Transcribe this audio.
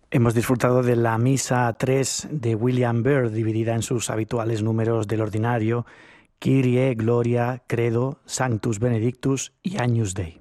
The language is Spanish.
Hemos disfrutado de la Misa 3 de William Byrd, dividida en sus habituales números del ordinario, Kyrie, Gloria, Credo, Sanctus Benedictus y Agnus Dei.